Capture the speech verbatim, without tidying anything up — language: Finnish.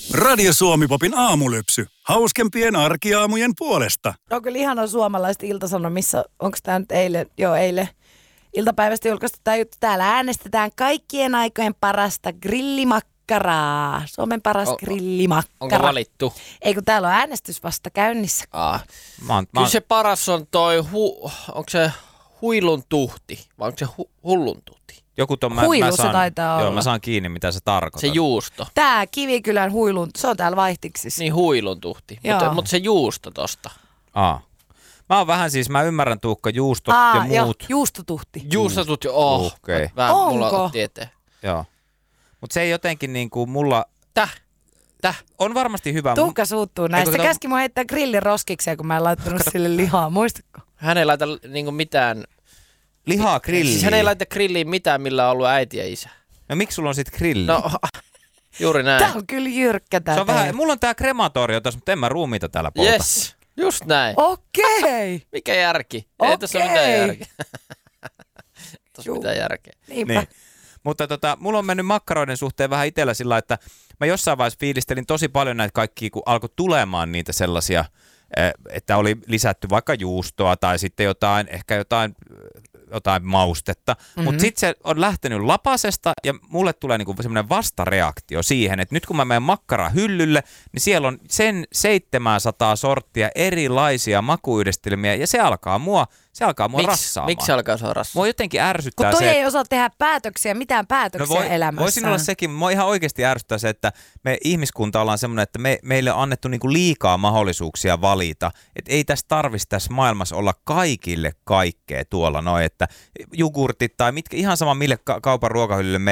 Radio Suomi-popin aamulypsy. Hauskempien arkiaamujen puolesta. On kyllä ihana suomalaiset iltasanomissa. Onko tämä nyt eilen? Joo, eilen. Iltapäivästä julkaistu tämä juttu. Täällä äänestetään kaikkien aikojen parasta grillimakkaraa. Suomen paras on, grillimakkara. Onko valittu? Ei, kun täällä on äänestys vasta käynnissä. Ah. Mä oon, mä Kyllä oon... se paras on toi, hu, onko se huilun tuhti vai onko se hu, hullun tuhti? Joku ton, mä, Huilu mä se saan, taitaa joo, olla. mä saan kiinni, mitä se tarkoittaa. Se juusto. Tää Kivikylän huilun, se on täällä Vaihtiksissa. Niin huilun tuhti, mutta, mutta se juusto tosta. Aa. Mä oon vähän siis, mä ymmärrän Tuukka juustot Aa, ja muut. Jo, juustotuhti. Juustotuhti, oh. Okei. Okay. Vähän Onko? mulla otti eteen. Joo. Mut se ei jotenkin niinku mulla... Täh? Täh? On varmasti hyvä. Tuukka suuttuu näistä. Se kato... käski mua heittää grillin roskikseen, kun mä en laittanut kato... sille lihaa. Muistatko? Hän ei laita niinku mitään... Lihaa grilliin. Siis hän ei laita grilliin mitään, millä on ollut äiti ja isä. No miksi sulla on sit grilli? No, juuri näin. Tää on kyllä jyrkkä tää. Se on vähän, mulla on tää krematorio tässä, mutta en mä ruumiita täällä polta. Yes, just näin. Okei. Mikä järki? Okei. Ei tässä ole mitään järkeä. Tässä mitään järkeä. Niinpä. Niin. Mutta tota, mulla on mennyt makkaroiden suhteen vähän itsellä sillä, että mä jossain vaiheessa fiilistelin tosi paljon näitä kaikkia, kun alkoi tulemaan niitä sellaisia, että oli lisätty vaikka juustoa tai sitten jotain, ehkä jotain, jotain maustetta. Mm-hmm. Mutta sitten se on lähtenyt lapasesta ja mulle tulee niinku semmoinen vastareaktio siihen, että nyt kun mä menen makkarahyllylle, niin siellä on sen seitsemänsataa sorttia erilaisia makuyhdistelmiä ja se alkaa mua, se alkaa mua Miks, rassaamaan. miksi se alkaa sua rassaamaan? Mua jotenkin ärsyttää Kun toi se, ei osaa tehdä päätöksiä, mitään päätöksiä no voi, elämässä. voisin olla sekin, mua ihan oikeasti ärsyttää se, että me ihmiskunta ollaan semmoinen, että me, meille on annettu niinku liikaa mahdollisuuksia valita. Että ei tässä tarvitsisi tässä maailmassa olla kaikille kaikkea tuolla noin, että jogurtit tai mitkä, ihan sama mille ka- kaupan ruokahyllylle